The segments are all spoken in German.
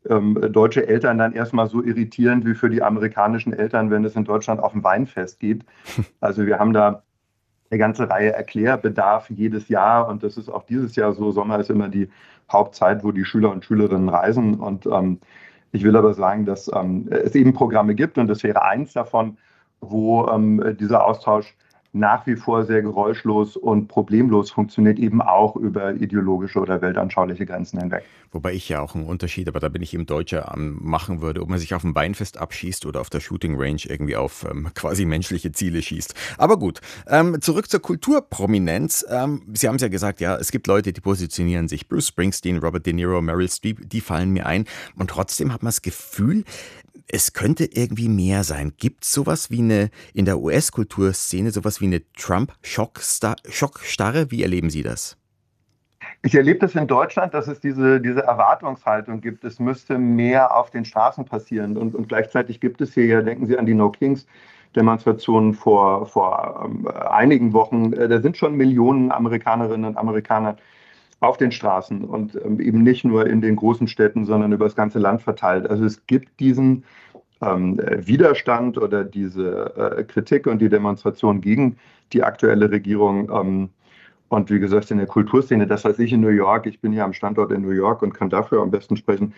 deutsche Eltern dann erstmal so irritierend wie für die amerikanischen Eltern, wenn es in Deutschland auf ein Weinfest geht. Also wir haben da eine ganze Reihe Erklärbedarf jedes Jahr und das ist auch dieses Jahr so. Sommer ist immer die Hauptzeit, wo die Schüler und Schülerinnen reisen und ich will aber sagen, dass es eben Programme gibt und das wäre eins davon, wo dieser Austausch nach wie vor sehr geräuschlos und problemlos funktioniert, eben auch über ideologische oder weltanschauliche Grenzen hinweg. Wobei ich ja auch einen Unterschied, aber da bin ich eben Deutscher, machen würde, ob man sich auf dem Weinfest abschießt oder auf der Shooting Range irgendwie auf quasi menschliche Ziele schießt. Aber gut, zurück zur Kulturprominenz. Sie haben es ja gesagt, ja, es gibt Leute, die positionieren sich. Bruce Springsteen, Robert De Niro, Meryl Streep, die fallen mir ein. Und trotzdem hat man das Gefühl, es könnte irgendwie mehr sein. Gibt es sowas wie in der US-Kulturszene, sowas wie eine Trump-Schockstarre? Wie erleben Sie das? Ich erlebe das in Deutschland, dass es diese Erwartungshaltung gibt. Es müsste mehr auf den Straßen passieren. Und gleichzeitig gibt es hier ja, denken Sie an die No Kings Demonstrationen vor einigen Wochen. Da sind schon Millionen Amerikanerinnen und Amerikaner auf den Straßen und eben nicht nur in den großen Städten, sondern über das ganze Land verteilt. Also es gibt diesen Widerstand oder diese Kritik und die Demonstration gegen die aktuelle Regierung. Und wie gesagt, in der Kulturszene, das weiß ich in New York, ich bin hier am Standort in New York und kann dafür am besten sprechen,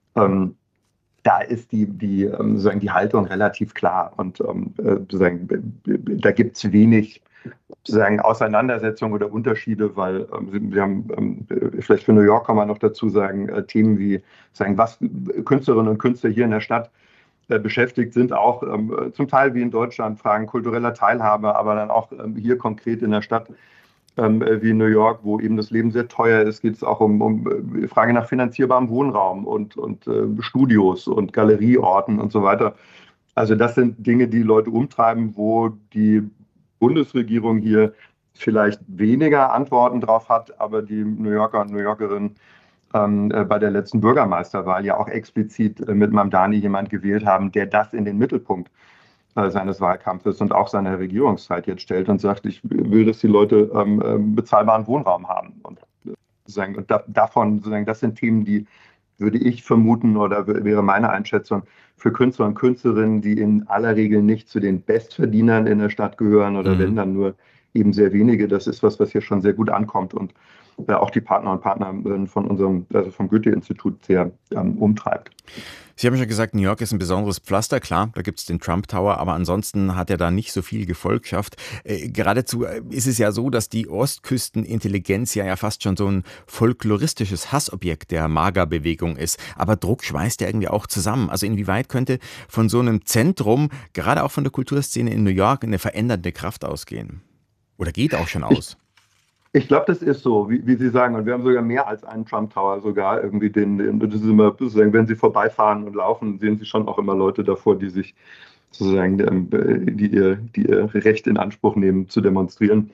da ist sozusagen die Haltung relativ klar. Und sozusagen, da gibt es wenig sozusagen Auseinandersetzungen oder Unterschiede, weil wir haben, vielleicht für New York kann man noch dazu sagen, Themen wie sagen, was Künstlerinnen und Künstler hier in der Stadt beschäftigt sind, auch zum Teil wie in Deutschland, Fragen kultureller Teilhabe, aber dann auch hier konkret in der Stadt wie in New York, wo eben das Leben sehr teuer ist, geht es auch um Frage nach finanzierbarem Wohnraum und Studios und Galerieorten und so weiter. Also das sind Dinge, die Leute umtreiben, wo die Bundesregierung hier vielleicht weniger Antworten drauf hat, aber die New Yorker und New Yorkerinnen bei der letzten Bürgermeisterwahl ja auch explizit mit Mamdani jemand gewählt haben, der das in den Mittelpunkt seines Wahlkampfes und auch seiner Regierungszeit jetzt stellt und sagt, ich will, dass die Leute bezahlbaren Wohnraum haben. Davon, sozusagen, das sind Themen, die würde ich vermuten oder wäre meine Einschätzung für Künstler und Künstlerinnen, die in aller Regel nicht zu den Bestverdienern in der Stadt gehören oder wenn Mhm. dann nur eben sehr wenige. Das ist was hier schon sehr gut ankommt und auch die Partner und Partnerinnen von also vom Goethe-Institut sehr umtreibt. Sie haben schon gesagt, New York ist ein besonderes Pflaster. Klar, da gibt es den Trump Tower, aber ansonsten hat er da nicht so viel Gefolgschaft. Geradezu ist es ja so, dass die Ostküstenintelligenz ja fast schon so ein folkloristisches Hassobjekt der MAGA-Bewegung ist. Aber Druck schweißt ja irgendwie auch zusammen. Also inwieweit könnte von so einem Zentrum, gerade auch von der Kulturszene in New York, eine verändernde Kraft ausgehen? Oder geht auch schon Ich aus? Ich glaube, das ist so, wie Sie sagen. Und wir haben sogar mehr als einen Trump Tower, sogar irgendwie das ist immer, sozusagen, wenn Sie vorbeifahren und laufen, sehen Sie schon auch immer Leute davor, die sich sozusagen, die ihr Recht in Anspruch nehmen, zu demonstrieren.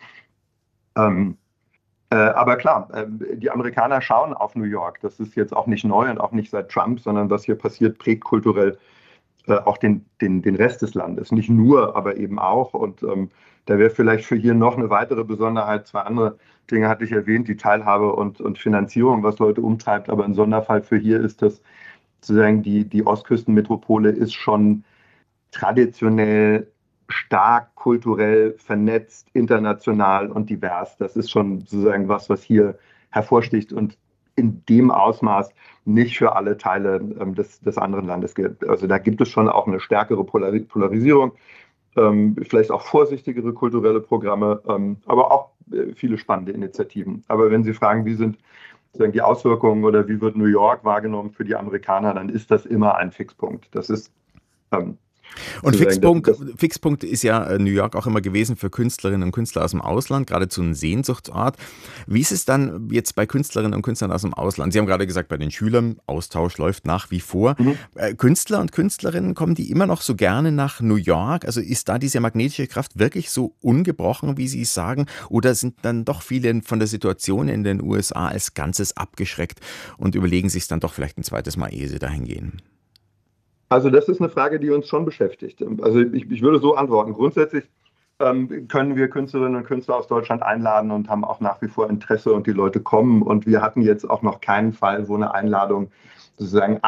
Ähm, aber klar, die Amerikaner schauen auf New York. Das ist jetzt auch nicht neu und auch nicht seit Trump, sondern was hier passiert, prägt kulturell auch den Rest des Landes. Nicht nur, aber eben auch. Und da wäre vielleicht für hier noch eine weitere Besonderheit. Zwei andere Dinge hatte ich erwähnt, die Teilhabe und Finanzierung, was Leute umtreibt. Aber ein Sonderfall für hier ist, dass sozusagen die Ostküstenmetropole ist schon traditionell stark kulturell vernetzt, international und divers. Das ist schon sozusagen was hier hervorsticht und in dem Ausmaß nicht für alle Teile des anderen Landes gilt. Also da gibt es schon auch eine stärkere Polarisierung, vielleicht auch vorsichtigere kulturelle Programme, aber auch viele spannende Initiativen. Aber wenn Sie fragen, wie sind sozusagen die Auswirkungen oder wie wird New York wahrgenommen für die Amerikaner, dann ist das immer ein Fixpunkt. Das ist ähm, Und sozusagen Fixpunkt ist ja New York auch immer gewesen für Künstlerinnen und Künstler aus dem Ausland, geradezu ein Sehnsuchtsort. Wie ist es dann jetzt bei Künstlerinnen und Künstlern aus dem Ausland? Sie haben gerade gesagt, bei den Schülern, Austausch läuft nach wie vor. Mhm. Künstler und Künstlerinnen, kommen die immer noch so gerne nach New York? Also ist da diese magnetische Kraft wirklich so ungebrochen, wie Sie es sagen? Oder sind dann doch viele von der Situation in den USA als Ganzes abgeschreckt und überlegen sich dann doch vielleicht ein zweites Mal, ehe sie dahin gehen? Also das ist eine Frage, die uns schon beschäftigt. Also ich würde so antworten. Grundsätzlich können wir Künstlerinnen und Künstler aus Deutschland einladen und haben auch nach wie vor Interesse und die Leute kommen. Und wir hatten jetzt auch noch keinen Fall, wo eine Einladung sozusagen